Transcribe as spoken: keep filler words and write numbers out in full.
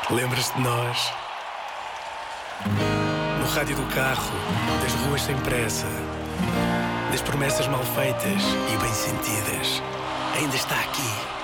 Lembras-te de nós? No rádio do carro, das ruas sem pressa, das promessas mal feitas e bem sentidas. Ainda está aqui.